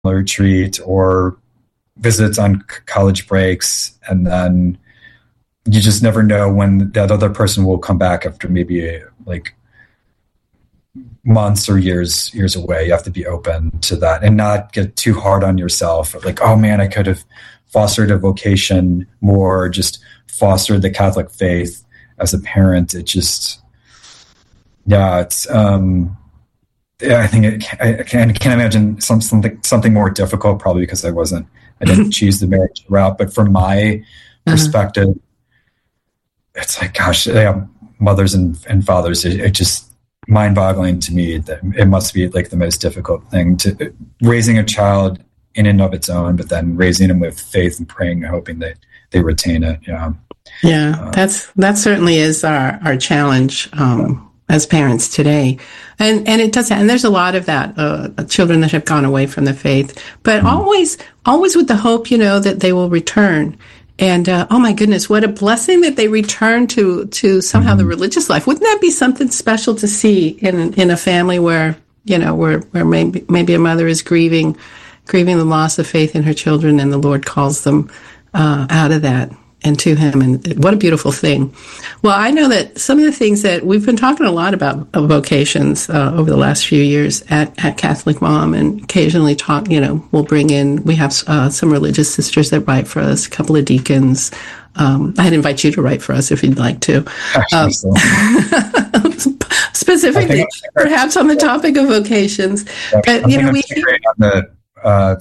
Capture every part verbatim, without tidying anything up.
retreat or visits on c- college breaks, and then you just never know when that other person will come back after maybe a, like months or years years away. You have to be open to that and not get too hard on yourself. Like, oh man, I could have fostered a vocation more, just fostered the Catholic faith as a parent. It just, yeah, it's. Um, yeah, I think it, I can't, can't imagine some, something something more difficult. Probably because I wasn't, I didn't choose the marriage route. But from my uh-huh. perspective, it's like, gosh, yeah, mothers and, and fathers. It, it just mind-boggling to me that it must be like the most difficult thing to raising a child in and of its own, but then raising them with faith and praying and hoping that they retain it. Yeah. Yeah. Uh, that's, that certainly is our, our challenge, um, as parents today. And, and it does, and there's a lot of that, uh, children that have gone away from the faith, but mm-hmm. always, always with the hope, you know, that they will return. And, uh, oh my goodness, what a blessing that they return to, to somehow mm-hmm. the religious life. Wouldn't that be something special to see in, in a family where, you know, where, where maybe, maybe a mother is grieving, grieving the loss of faith in her children, and the Lord calls them, uh, out of that and to him. And what a beautiful thing. Well, I know that some of the things that we've been talking a lot about uh, vocations, uh, over the last few years at, at Catholic Mom, and occasionally talk, you know, we'll bring in, we have, uh, some religious sisters that write for us, a couple of deacons. Um, I'd invite you to write for us if you'd like to. Um, specifically, perhaps on the topic of vocations. Yeah, but, you know, we hear on the, uh,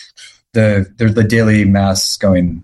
the, there's the daily mass going,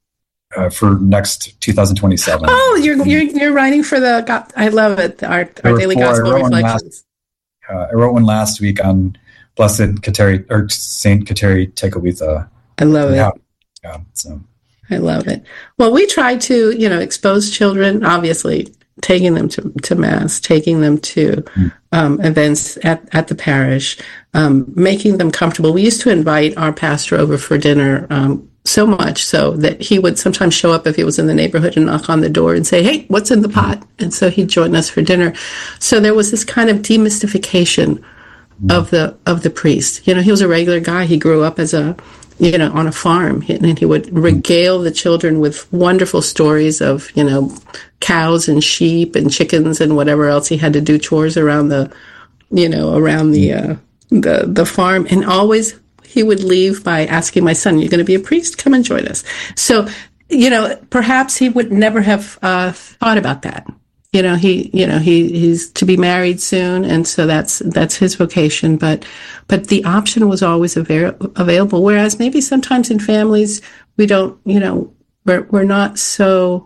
Uh, for next two thousand twenty-seven. Oh, you're you're you're writing for the. God, I love it. Our our daily four, gospel reflections. Last, uh, I wrote one last week on Blessed Kateri or Saint Kateri Tekakwitha. I love yeah. it. Yeah, so I love it. Well, we try to, you know, expose children. Obviously, taking them to, to mass, taking them to mm. um, events at at the parish, um, making them comfortable. We used to invite our pastor over for dinner. Um, So much so that he would sometimes show up if he was in the neighborhood and knock on the door and say, "Hey, what's in the pot?" And so he'd join us for dinner. So there was this kind of demystification mm. of the of the priest. You know, he was a regular guy. He grew up as a, you know, on a farm, and he would regale the children with wonderful stories of, you know, cows and sheep and chickens and whatever else he had to do chores around the, you know, around the uh, the the farm, and always. He would leave by asking my son, "You're going to be a priest? Come and join us." So, you know, perhaps he would never have uh, thought about that. You know, he, you know, he, he's to be married soon, and so that's that's his vocation. But, but the option was always avail- available. Whereas maybe sometimes in families we don't, you know, we're we're not so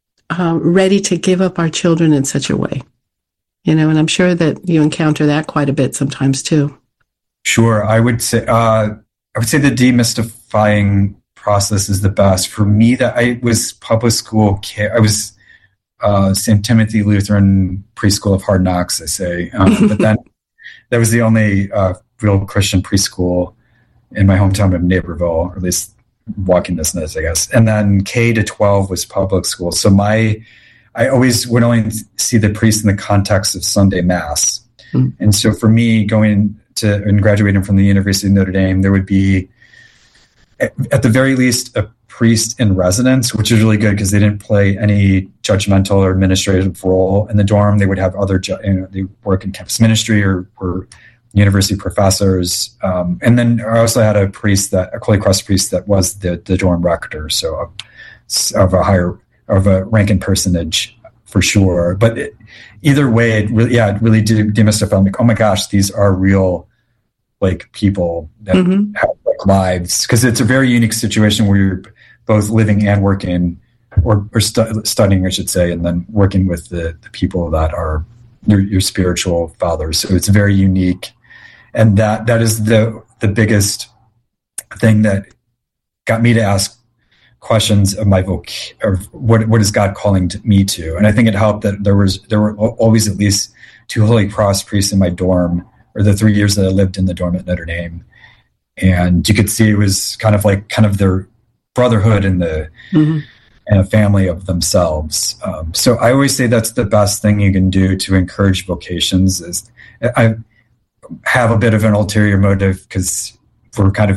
um, ready to give up our children in such a way. You know, and I'm sure that you encounter that quite a bit sometimes too. Sure, I would say uh, I would say the demystifying process is the best for me. That I was public school kid. I was uh, Saint Timothy Lutheran Preschool of Hard Knocks. I say, um, but then that was the only uh, real Christian preschool in my hometown of Naperville, or at least walking distance, I guess. And then K to twelve was public school. So my I always would only see the priest in the context of Sunday Mass, mm. and so for me going to and graduating from the University of Notre Dame, there would be, at, at the very least, a priest in residence, which is really good because they didn't play any judgmental or administrative role in the dorm. They would have other, you know, they work in campus ministry or were university professors. Um, and then I also had a priest that, a Holy Cross priest that was the, the dorm rector, so of, of a higher, of a ranking personage for sure. But it, either way, it really, yeah, it really did demystify. I'm like, oh my gosh, these are real, like, people that mm-hmm. have like lives, because it's a very unique situation where you're both living and working, or, or stu- studying, I should say, and then working with the, the people that are your, your spiritual fathers. So it's very unique, and that that is the the biggest thing that got me to ask questions of my voc of what what is God calling to me to. And I think it helped that there was there were always at least two Holy Cross priests in my dorm, or the three years that I lived in the dorm at Notre Dame, and you could see it was kind of like kind of their brotherhood and the mm-hmm. and a family of themselves. Um, so I always say that's the best thing you can do to encourage vocations. Is I have a bit of an ulterior motive because we're kind of